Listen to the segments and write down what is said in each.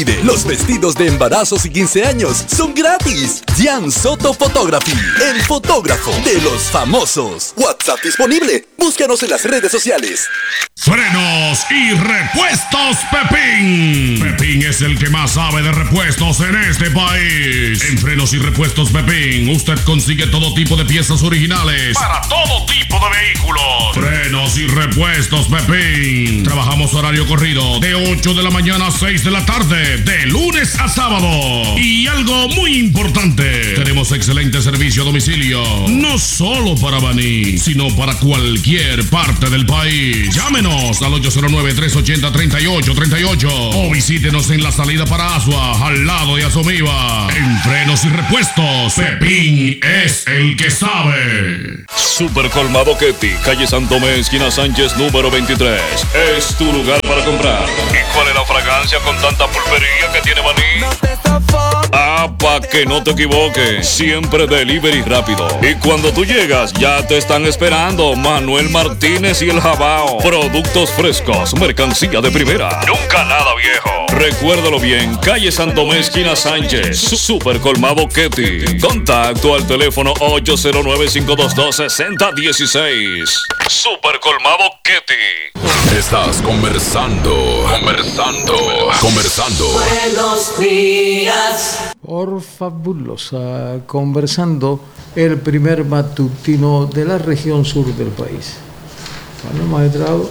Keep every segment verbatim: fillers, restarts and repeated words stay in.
Los vestidos de embarazos y quince años son gratis. Jan Soto Photography, el fotógrafo de los famosos. WhatsApp disponible. Búscanos en las redes sociales. Frenos y repuestos Pepín. Pepín es el que más sabe de repuestos en este país. En Frenos y Repuestos Pepín, usted consigue todo tipo de piezas originales para todo tipo de vehículos. Frenos y Repuestos Pepín. Trabajamos horario corrido de ocho de la mañana a seis de la tarde, de lunes a sábado. Y algo muy importante, tenemos excelente servicio a domicilio, no solo para Baní, sino para cualquier parte del país. Llámenos al ocho cero nueve, tres ocho cero, tres ocho tres ocho o visítenos en la salida para Asua, al lado de Asomiva. En Frenos y Repuestos, Pepín es el que sabe. Super Colmado Ketty, calle San Tomé, esquina Sánchez, número veintitrés. Es tu lugar para comprar. ¿Y cuál es la fragancia con tanta pulpería que tiene Baní? No te Ah, pa' que no te equivoques, siempre delivery rápido. Y cuando tú llegas, ya te están esperando Manuel Martínez y el Jabao. Productos frescos, mercancía de primera, nunca nada viejo. Recuérdalo bien, calle San Tomé, esquina Sánchez, Super Colmado Ketty. Contacto al teléfono ocho cero nueve, cinco dos dos, seis cero uno seis. Super Colmado Ketty. Estás conversando, conversando, conversando. Buenos días. Por fabulosa, conversando, el primer matutino de la región sur del país. Bueno, magistrado,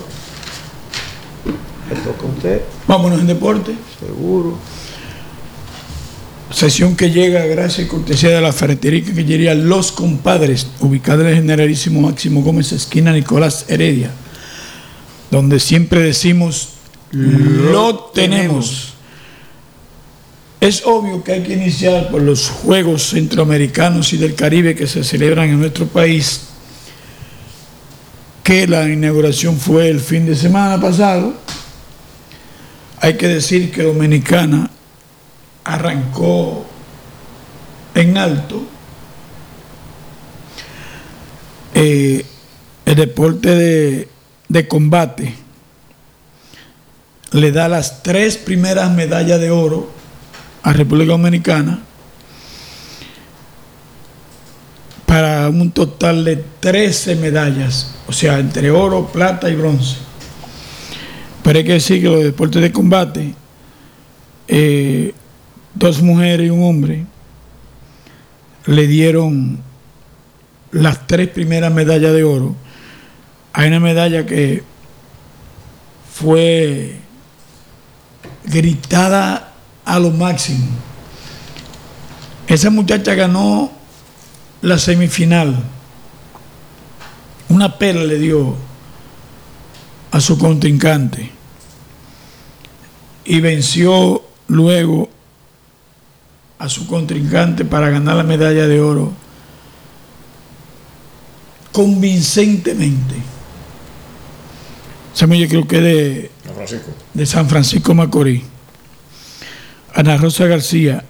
le toca a usted. Vámonos en deporte. Seguro. Sesión que llega gracias y cortesía de la ferretería que quería Los Compadres, ubicada en el Generalísimo Máximo Gómez, esquina Nicolás Heredia, donde siempre decimos, lo, lo tenemos. tenemos. Es obvio que hay que iniciar por los Juegos Centroamericanos y del Caribe que se celebran en nuestro país, que la inauguración fue el fin de semana pasado. Hay que decir que Dominicana arrancó en alto. Eh, el deporte de, de combate le da las tres primeras medallas de oro a República Dominicana para un total de trece medallas, o sea, entre oro, plata y bronce. Pero hay que decir que los deportes de combate, eh, dos mujeres y un hombre le dieron las tres primeras medallas de oro. Hay una medalla que fue gritada a lo máximo. Esa muchacha ganó la semifinal. Una pela le dio a su contrincante y venció luego a su contrincante para ganar la medalla de oro convincentemente. Esa mujer creo que de San Francisco, de San Francisco Macorís. Ana Rosa García,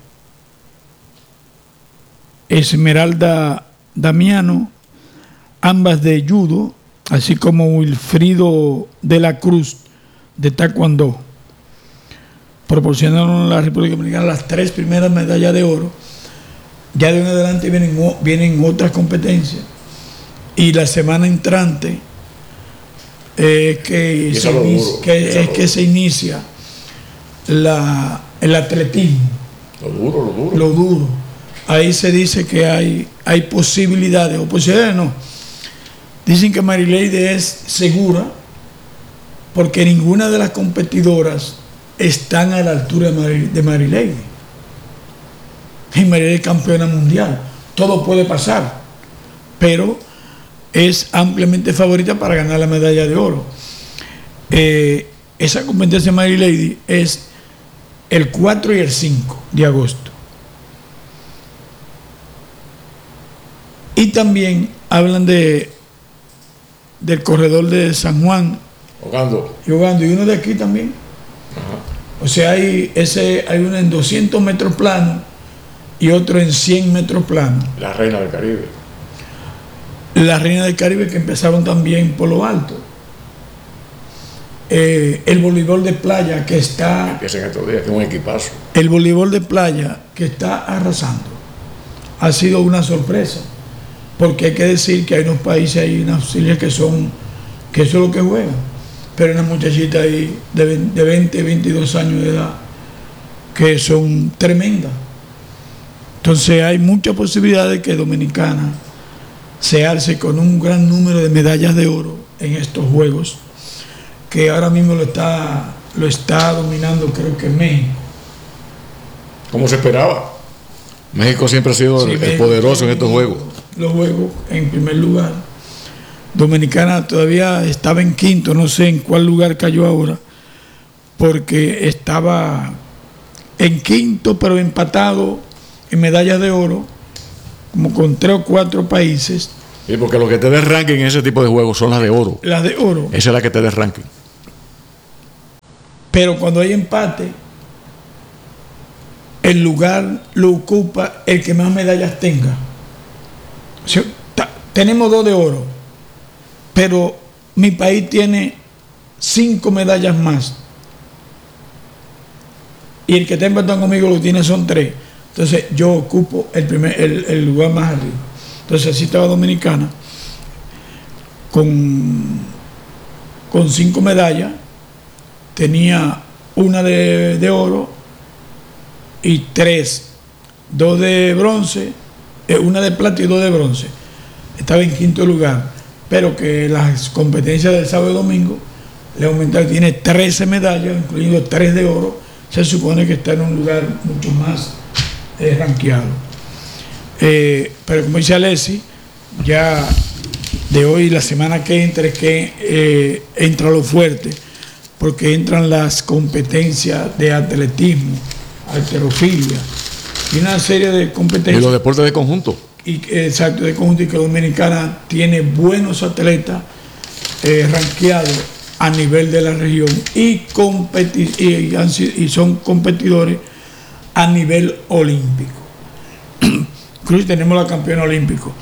Esmeralda Damiano, ambas de judo, así como Wilfrido de la Cruz de taekwondo, proporcionaron a la República Dominicana las tres primeras medallas de oro. Ya de en adelante vienen, vienen otras competencias y la semana entrante eh, que, se inicia, que, es que se inicia la, el atletismo. Lo duro, lo duro. Lo duro. Ahí se dice que hay, hay posibilidades, o posibilidades no. Dicen que Marileide es segura porque ninguna de las competidoras están a la altura de Marileide. Y Marileide es campeona mundial. Todo puede pasar, pero es ampliamente favorita para ganar la medalla de oro. Eh, esa competencia de Marileide es el cuatro y el cinco de agosto. Y también hablan de del corredor de San Juan. Ogando. Y Ogando. Y uno de aquí también. Ajá. O sea, hay, ese, hay uno en doscientos metros plano y otro en cien metros plano. La Reina del Caribe. La Reina del Caribe, que empezaron también por lo alto. Eh, el voleibol de playa que está... Empiezan estos días, que es un equipazo. El voleibol de playa que está arrasando. Ha sido una sorpresa. Porque hay que decir que hay unos países, hay unas auxilias que son... que eso es lo que juegan. Pero hay una muchachita ahí de, de veinte, veintidós años de edad que son tremendas. Entonces hay mucha posibilidad de que Dominicana se alce con un gran número de medallas de oro en estos Juegos, que ahora mismo lo está, lo está dominando, creo que México. Como se esperaba. México siempre ha sido Sí, el México, poderoso en estos juegos. Los Juegos, en primer lugar. Dominicana todavía estaba en quinto, no sé en cuál lugar cayó ahora, porque estaba en quinto, pero empatado en medallas de oro, como con tres o cuatro países. Sí, porque lo que te da ranking en ese tipo de juegos son las de oro. Las de oro. Esa es la que te da ranking. Pero cuando hay empate, el lugar lo ocupa el que más medallas tenga. O sea, ta, tenemos dos de oro, pero mi país tiene cinco medallas más. Y el que está empatado conmigo lo tiene son tres. Entonces yo ocupo el, primer, el, el lugar más arriba. Entonces así estaba Dominicana con, con cinco medallas. Tenía una de, de oro y tres, dos de bronce, eh, una de plata y dos de bronce. Estaba en quinto lugar, pero que las competencias del sábado y domingo le aumentaron, tiene trece medallas, incluyendo tres de oro. Se supone que está en un lugar mucho más eh, rankeado. Eh, pero como dice Alessi, ya de hoy, la semana que entra, es que eh, entra lo fuerte, porque entran las competencias de atletismo, halterofilia y una serie de competencias. Y los deportes de conjunto. Y, exacto, de conjunto, y que Dominicana tiene buenos atletas eh, rankeados a nivel de la región y, competi y, y son competidores a nivel olímpico. Incluso tenemos la campeona olímpico.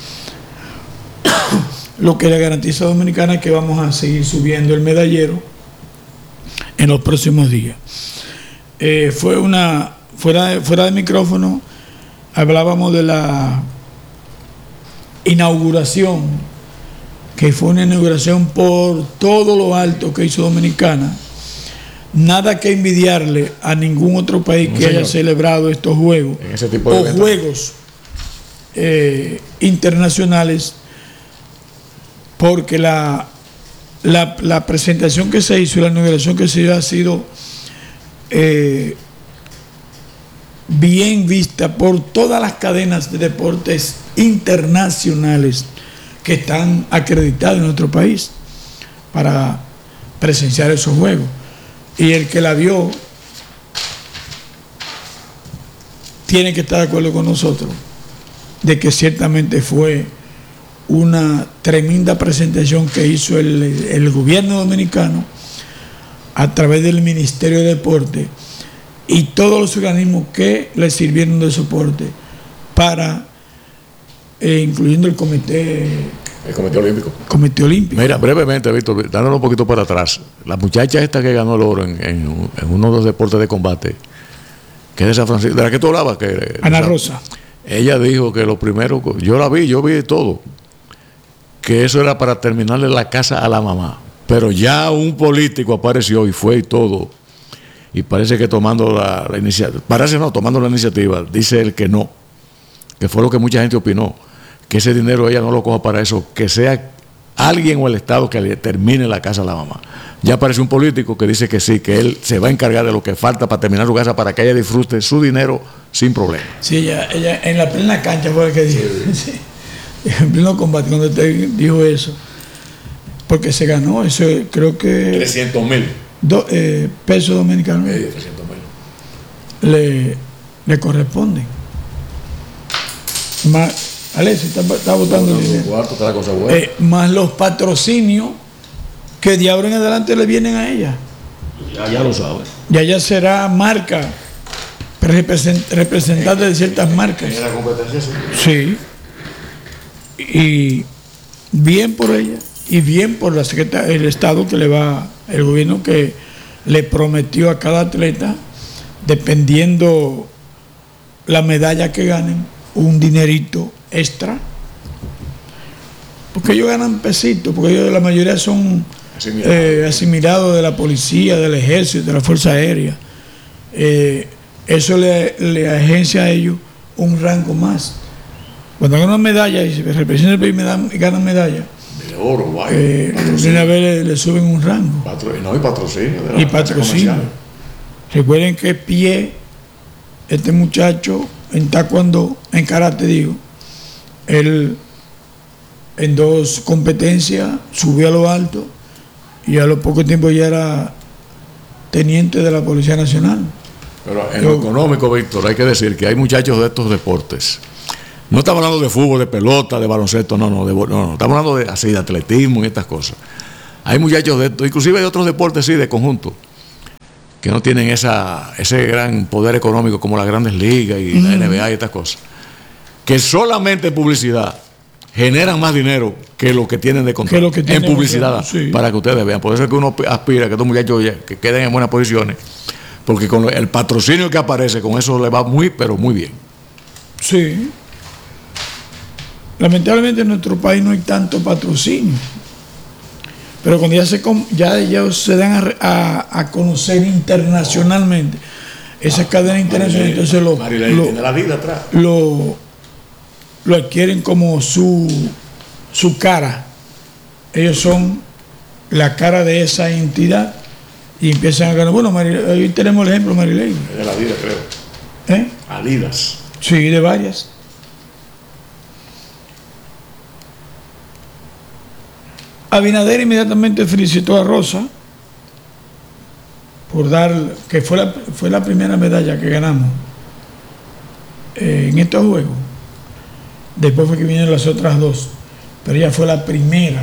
Lo que le garantiza a Dominicana es que vamos a seguir subiendo el medallero en los próximos días. Eh, fue una, fuera de, fuera de micrófono, hablábamos de la inauguración, que fue una inauguración por todo lo alto que hizo Dominicana. Nada que envidiarle a ningún otro país que haya celebrado estos juegos en ese tipo de o eventos. juegos eh, internacionales, porque la, la, la presentación que se hizo y la inauguración que se hizo ha sido eh, bien vista por todas las cadenas de deportes internacionales que están acreditadas en nuestro país para presenciar esos juegos. Y el que la vio tiene que estar de acuerdo con nosotros de que ciertamente fue una tremenda presentación que hizo el, el gobierno dominicano a través del Ministerio de Deporte y todos los organismos que le sirvieron de soporte para, eh, incluyendo el comité El Comité Olímpico. Comité Olímpico. Mira, brevemente, Víctor, dándole un poquito para atrás. La muchacha esta que ganó el oro en, en, en uno de los deportes de combate, que es de San Francisco, de la que tú hablabas, que Ana o sea, Rosa. Ella dijo que lo primero, yo la vi, yo vi todo, que eso era para terminarle la casa a la mamá. Pero ya un político apareció y fue y todo, y parece que tomando la, la iniciativa, parece no, tomando la iniciativa, dice él que no, que fue lo que mucha gente opinó, que ese dinero ella no lo coja para eso, que sea alguien o el Estado que le termine la casa a la mamá. Ya apareció un político que dice que sí, que él se va a encargar de lo que falta para terminar su casa, para que ella disfrute su dinero sin problema. Sí, ella, ella en la plena cancha fue la que dijo, sí. En pleno combate, cuando te dijo eso, porque se ganó, eso creo que trescientos mil eh, pesos dominicanos trescientos mil le, le corresponden. Más, Alexis está, está votando el dinero. Cuarto, está la cosa buena. Eh, más los patrocinios que de ahora en adelante le vienen a ella. Ya, ya lo sabes. Y ella será marca, represent, representante de ciertas marcas. ¿En la competencia? Sí. Sí. Y bien por ella y bien por la secretaria, el Estado que le va El gobierno que le prometió a cada atleta, dependiendo la medalla que ganen, un dinerito extra. Porque ellos ganan pesitos, porque ellos, la mayoría son asimilados, eh, asimilados de la policía, del ejército, de la Fuerza Aérea. Eh, eso le, le agencia a ellos un rango más. Cuando ganan una medalla y se representa el país y ganan medalla, de oro, guay, eh, una vez le, le suben un rango. Patro, no, y patrocinio. De la y patrocinio. Recuerden que Pie, este muchacho en taekwondo, en karate digo, él en dos competencias subió a lo alto y a lo poco tiempo ya era teniente de la Policía Nacional. Pero en Yo, lo económico, Víctor, hay que decir que hay muchachos de estos deportes. No estamos hablando de fútbol, de pelota, de baloncesto, no, no, de, no, no, estamos hablando de así, de atletismo y estas cosas. Hay muchachos de estos, inclusive de otros deportes, sí, de conjunto, que no tienen esa, ese gran poder económico como las grandes ligas y uh-huh. la N B A y estas cosas, que solamente en publicidad generan más dinero que lo que tienen de contrato en publicidad, sí. Para que ustedes vean. Por eso es que uno aspira a que estos muchachos que queden en buenas posiciones, porque con el patrocinio que aparece, con eso le va muy, pero muy bien. Sí. Lamentablemente en nuestro país no hay tanto patrocinio, pero cuando ya se ya ellos se dan a, a, a conocer internacionalmente, esas ah, cadenas internacionales, entonces lo, lo, tiene la vida atrás. lo lo adquieren como su su cara. Ellos son la cara de esa entidad y empiezan a ganar. Bueno, Marilei, hoy tenemos el ejemplo, Marilei. De la Adidas, creo. ¿Eh? Adidas. Sí, de varias. Abinader inmediatamente felicitó a Rosa por dar, que fue la, fue la primera medalla que ganamos eh, en estos juegos. Después fue que vinieron las otras dos, pero ella fue la primera.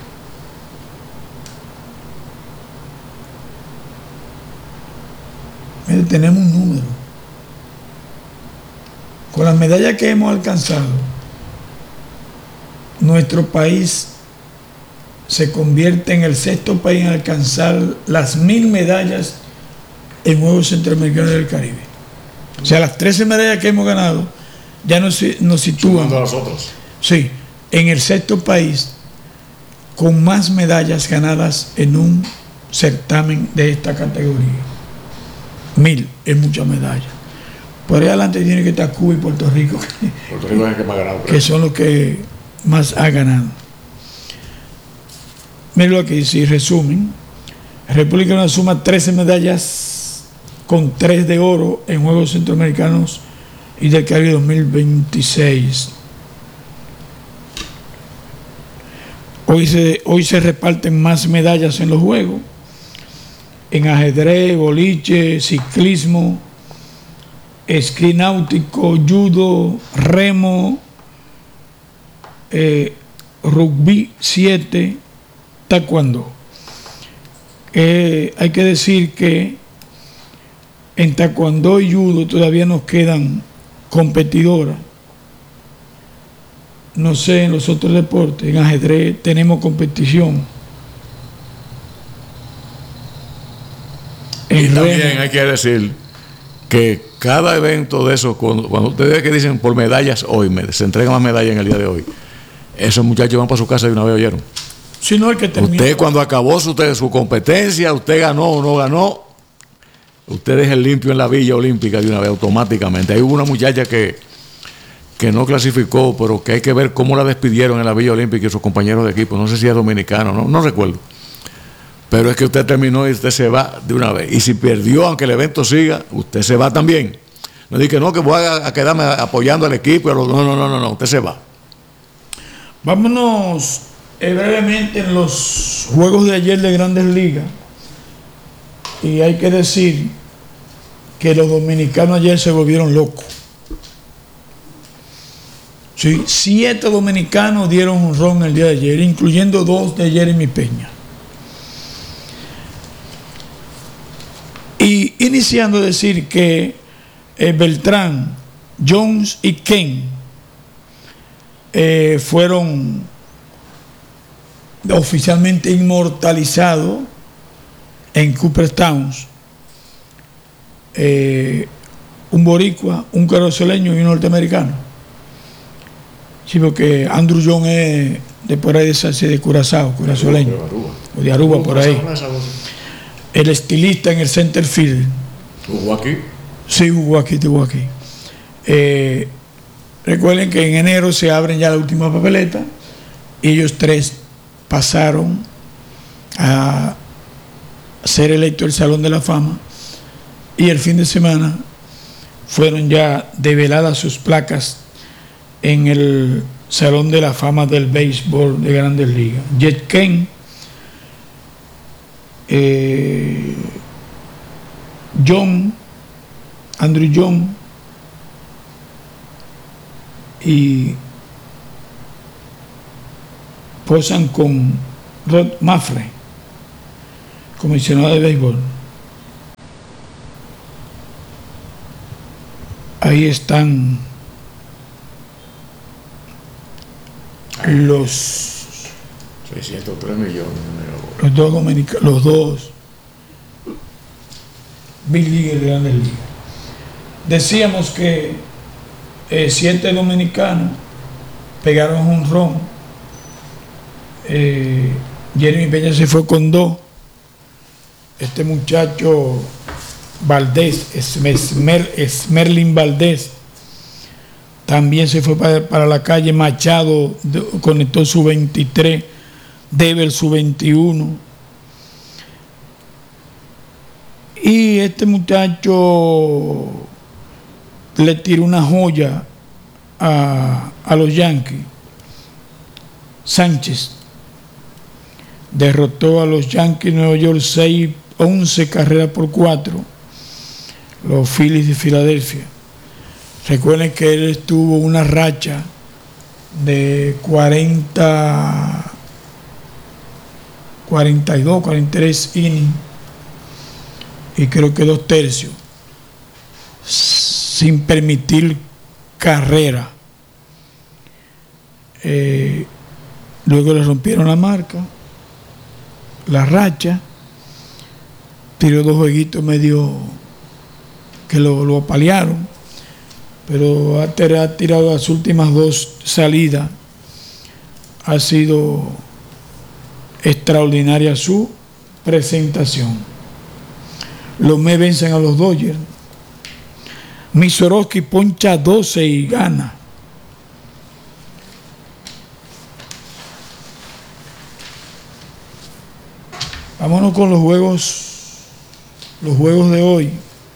Mire, tenemos un número. Con las medallas que hemos alcanzado, nuestro país se convierte en el sexto país en alcanzar las mil medallas en Juegos Centroamericanos del Caribe. O sea, las trece medallas que hemos ganado ya nos, nos sitúan a las otras. Sí, en el sexto país con más medallas ganadas en un certamen de esta categoría. Mil es mucha medalla. Por ahí adelante tiene que estar Cuba y Puerto Rico, Puerto Rico es el que más ha ganado, que son los que más ha ganado. Miren lo que dice, resumen. República Dominicana suma trece medallas con tres de oro en Juegos Centroamericanos y del Caribe dos mil veintiséis. Hoy se, hoy se reparten más medallas en los Juegos, en ajedrez, boliche, ciclismo, esquí náutico, judo, remo, eh, rugby siete, taekwondo. Eh, hay que decir que en taekwondo y judo todavía nos quedan competidoras. No sé en los otros deportes, en ajedrez tenemos competición. Y también hay que decir que cada evento de esos, cuando, cuando ustedes que dicen por medallas hoy, se entregan más medallas en el día de hoy, esos muchachos van para su casa de una vez, ¿oyeron? Si no, el que termina. Usted cuando acabó su, su competencia, usted ganó o no ganó, usted deja el limpio en la Villa Olímpica de una vez automáticamente. Ahí hubo una muchacha que, que no clasificó, pero que hay que ver cómo la despidieron en la Villa Olímpica y sus compañeros de equipo. No sé si es dominicano, no, no recuerdo. Pero es que usted terminó y usted se va de una vez. Y si perdió, aunque el evento siga, usted se va también. No diga que no, que voy a, a quedarme apoyando al equipo. No, no, no, no, no, usted se va. Vámonos eh, brevemente en los juegos de ayer de Grandes Ligas. Y hay que decir que los dominicanos ayer se volvieron locos. Sí, siete dominicanos dieron un ron el día de ayer, incluyendo dos de Jeremy Peña. Y iniciando a decir que eh, Beltrán, Jones y Ken eh, fueron oficialmente inmortalizados en Cooperstown, eh, un boricua, un carozoleño y un norteamericano. Sí, porque Andrew John es de por ahí de, de Curazao, curazoleño, o de Aruba, por ahí. El estilista en el center field. ¿Jugó aquí? Sí, jugó aquí, jugó aquí. Eh, recuerden que en enero se abren ya la última papeleta y ellos tres pasaron a ser electos el Salón de la Fama y el fin de semana fueron ya develadas sus placas en el Salón de la Fama del Béisbol de Grandes Ligas. Jet Kane, eh, John, Andrew John y posan con Rod Maffrey, comisionado de béisbol. Ahí están los seiscientos tres millones. Los dos dominicanos, los dos Big League de Grandes Ligas. Decíamos que eh, siete dominicanos pegaron un ron. Eh, Jeremy Peña se fue con dos. Este muchacho Valdés, Esmer, Esmerlin Valdés, también se fue para, para la calle. Machado de, conectó su veintitrés, Dever su veintiuno. Y este muchacho le tiró una joya a, a los Yankees. Sánchez derrotó a los Yankees de Nueva York seis, once carreras por cuatro. Los Phillies de Filadelfia. Recuerden que él estuvo una racha de cuarenta, cuarenta y dos, cuarenta y tres innings y creo que dos tercios sin permitir carrera. Eh, luego le rompieron la marca, la racha, tiró dos jueguitos medio que lo, lo apalearon, pero ha tirado las últimas dos salidas. Ha sido extraordinaria su presentación. Los Mets vencen a los Dodgers. Misorowski poncha doce y gana. Vámonos con los juegos, los juegos de hoy.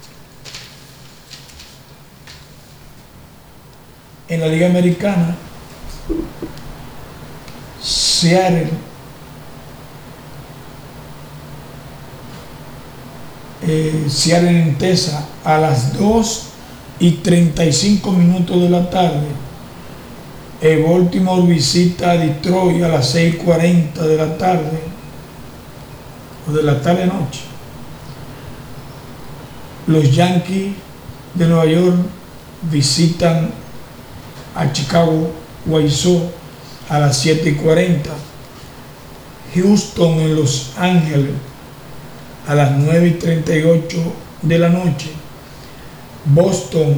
En la Liga Americana, Seattle eh, Seattle en Tesa a las dos y treinta y cinco minutos de la tarde. El Baltimore visita a Detroit a las seis y cuarenta de la tarde o de la tarde noche. Los Yankees de Nueva York visitan a Chicago White Sox a las siete y cuarenta. Houston en Los Ángeles a las nueve y treinta y ocho de la noche. Boston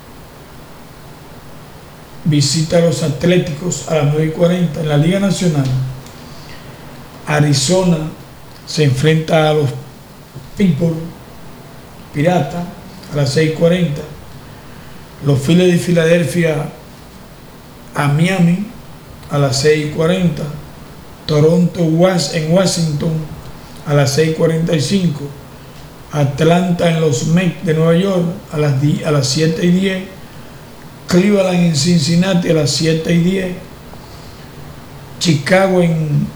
visita a los Atléticos a las nueve y cuarenta. En la Liga Nacional, Arizona se enfrenta a los Pittsburgh Piratas a las seis y cuarenta. Los Phillies de Filadelfia a Miami a las seis y cuarenta. Toronto en Washington a las seis y cuarenta y cinco. Atlanta en los Mets de Nueva York a las, a las siete y diez. Cleveland en Cincinnati a las siete y diez. Chicago en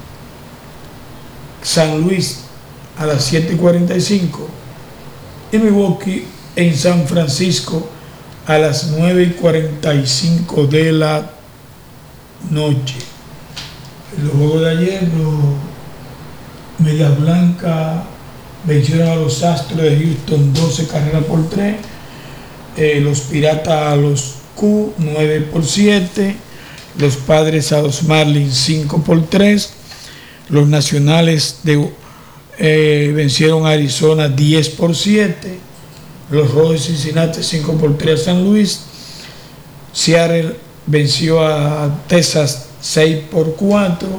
San Luis a las siete y cuarenta y cinco. Y Milwaukee en San Francisco a las nueve y cuarenta y cinco de la noche. Los juegos de ayer, los Medias Blancas vencieron a los Astros de Houston doce carreras por tres. Eh, los Piratas a los Q nueve por siete. Los Padres a los Marlins cinco por tres. Los Nacionales de eh, vencieron a Arizona diez por siete. Los Rojos de Cincinnati cinco por tres a San Luis. Seattle venció a Texas seis por cuatro.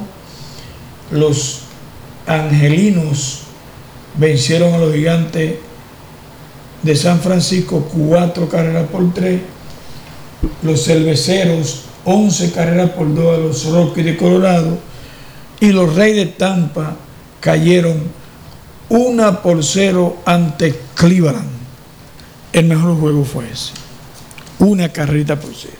Los Angelinos vencieron a los Gigantes de San Francisco cuatro carreras por tres. Los Cerveceros once carreras por dos a los Rockies de Colorado. Y los Reyes de Tampa cayeron una por cero ante Cleveland. El mejor juego fue ese. Una carrita por cero.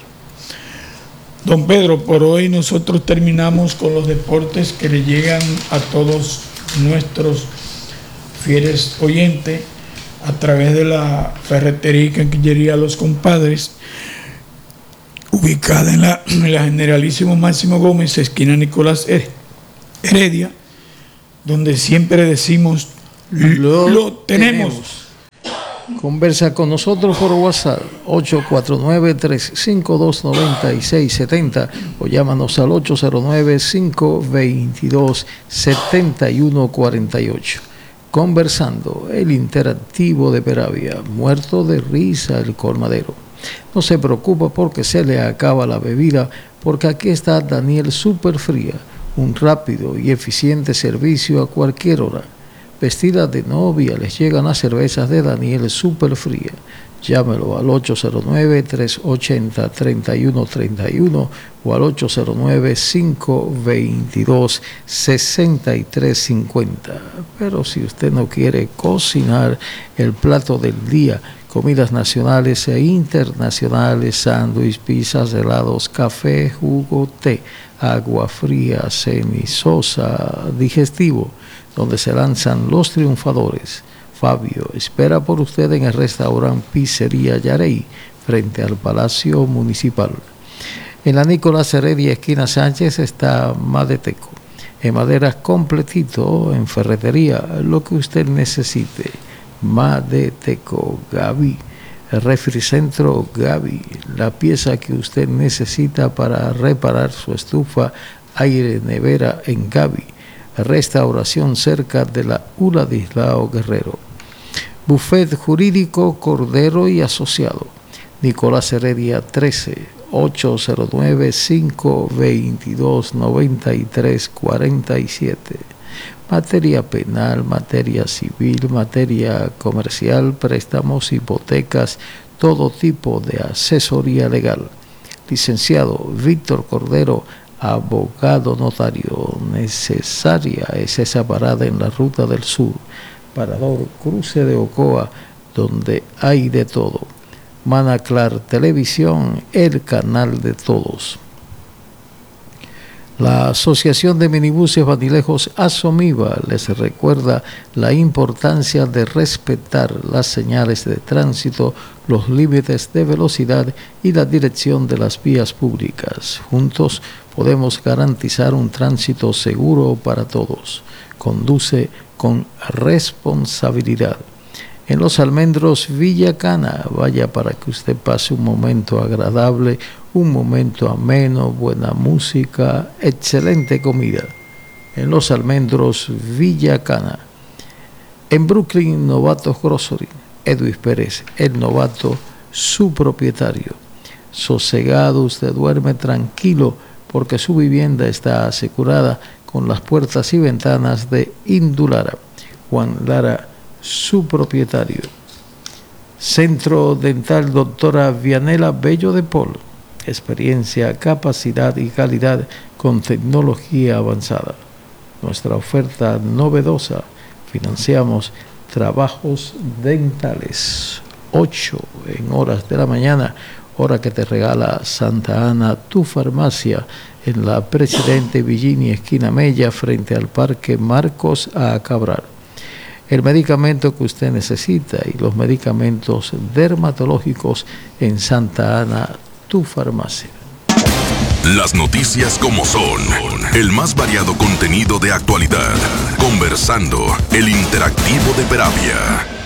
Don Pedro, por hoy nosotros terminamos con los deportes que le llegan a todos nuestros fieles oyentes a través de la ferretería y canquillería Los Compadres, ubicada en la, en la Generalísimo Máximo Gómez, esquina Nicolás Heredia, donde siempre decimos lo, lo tenemos. tenemos. Conversa con nosotros por WhatsApp ocho cuatro nueve, tres cinco dos, nueve seis siete cero o llámanos al ocho cero nueve, cinco dos dos, siete uno cuatro ocho. Conversando, el interactivo de Peravia, muerto de risa el colmadero. No se preocupa porque se le acaba la bebida, porque aquí está Daniel Superfría, un rápido y eficiente servicio a cualquier hora. Vestidas de novia les llegan las cervezas de Daniel Superfría. Llámelo al ocho cero nueve, tres ocho cero, tres uno tres uno o al ocho cero nueve, cinco dos dos, seis tres cinco cero. Pero si usted no quiere cocinar el plato del día, comidas nacionales e internacionales, sándwich, pizzas, helados, café, jugo, té, agua fría, semisosa, digestivo, donde se lanzan los triunfadores. Fabio espera por usted en el restaurante Pizzería Yarey, frente al Palacio Municipal. En la Nicolás Heredia, esquina Sánchez, está Madeteco. En maderas completito, en ferretería, lo que usted necesite. Madeteco, Gaby. El refricentro Gaby, la pieza que usted necesita para reparar su estufa, aire, nevera en Gaby. Restauración cerca de la U L A de Islao Guerrero. Buffet Jurídico Cordero y Asociado. Nicolás Heredia trece, ocho cero nueve, cinco dos dos, nueve tres cuatro siete. Materia penal, materia civil, materia comercial, préstamos, hipotecas, todo tipo de asesoría legal. Licenciado Víctor Cordero, abogado notario. Necesaria es esa parada en la Ruta del Sur, Parador Cruce de Ocoa, donde hay de todo. Manaclar Televisión, el canal de todos. La Asociación de Minibuses Vanilejos Asomiva les recuerda la importancia de respetar las señales de tránsito, los límites de velocidad y la dirección de las vías públicas. Juntos podemos garantizar un tránsito seguro para todos. Conduce con responsabilidad. En Los Almendros, Villa Cana, vaya para que usted pase un momento agradable, un momento ameno, buena música, excelente comida. En Los Almendros, Villa Cana. En Brooklyn, Novatos Grocery, Edwin Pérez, el novato, su propietario. Sosegado, usted duerme tranquilo porque su vivienda está asegurada con las puertas y ventanas de Indulara. Juan Lara, su propietario. Centro Dental Doctora Vianela Bello de Paul. Experiencia, capacidad y calidad con tecnología avanzada. Nuestra oferta novedosa. Financiamos trabajos dentales. ocho en horas de la mañana, hora que te regala Santa Ana, tu farmacia, en la Presidente Villini, esquina Mella, frente al Parque Marcos A. Cabral. El medicamento que usted necesita y los medicamentos dermatológicos en Santa Ana, tu farmacia. Las noticias como son, el más variado contenido de actualidad. Conversando, el interactivo de Peravia.